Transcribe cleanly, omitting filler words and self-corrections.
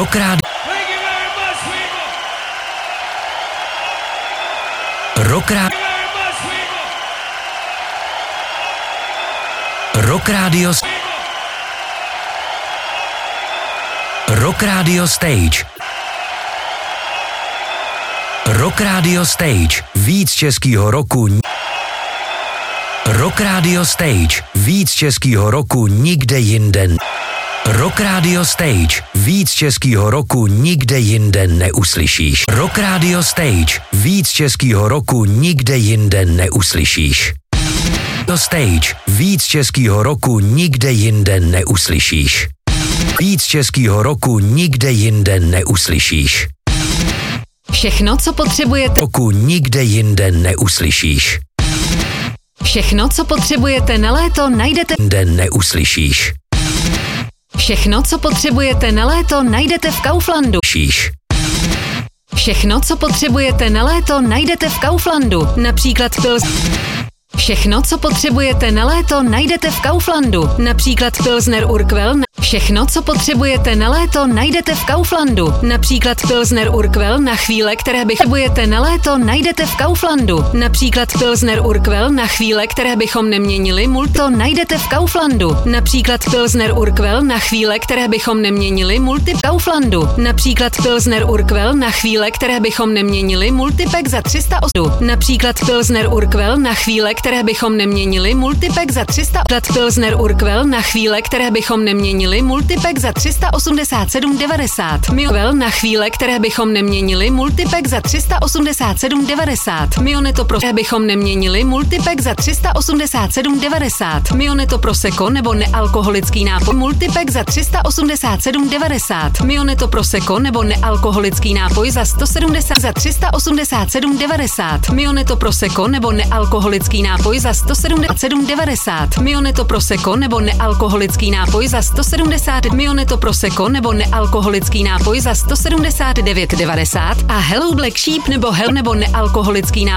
Rock Radio Stage. Rock Radio Stage. Víc českýho roku. Rock Radio Stage. Víc českýho roku nikde jinde. Rock Radio Stage. Víc českýho roku nikde jinde neuslyšíš. Rock Radio Stage. Víc českýho roku nikde jinde neuslyšíš. Stage. Víc českýho roku nikde jinde neuslyšíš. Víc českýho roku nikde jinde neuslyšíš. Všechno, co potřebujete. Roku nikde jinde neuslyšíš. Všechno, co potřebujete na léto, najdete. Jinde neuslyšíš. Všechno, co potřebujete na léto, najdete v Kauflandu. Všechno, co potřebujete na léto, najdete v Kauflandu. Například Všechno, co potřebujete na léto, najdete v Kauflandu. Například Pilsner Urquell. Všechno, co potřebujete na léto, najdete v Kauflandu. Například Pilsner Urquell na chvíle, které potřebujete na léto, najdete v Kauflandu. Například Pilsner Urquell na chvíle, které bychom neměnili multo, najdete v Kauflandu. Například Pilsner Urquell na chvíle, které bychom neměnili multi Kauflandu. Například Pilsner Urquell na chvíle, které bychom neměnili multipack za 308. Například Pilsner Urquell na chvíle, které bychom neměnili multipack za 300. Pilsner Urquell na chvíle, které bychom neměnili multipack za 387,90. Miovel na chvíle, které bychom neměnili multipack za 387,90. Mioneto pro které bychom neměnili multipack za 387,90. Mioneto Prosecco nebo nealkoholický nápoj multipack za 387,90. Mioneto Prosecco nebo nealkoholický nápoj za 170 za 387,90. Mioneto Prosecco nebo nealkoholický nápoj za 177,90. Mioneto Prosecco nebo nealkoholický nápoj za 170. Mioneto Prosecco nebo nealkoholický nápoj za 179,90 a Hello Black Sheep nebo nealkoholický nápoj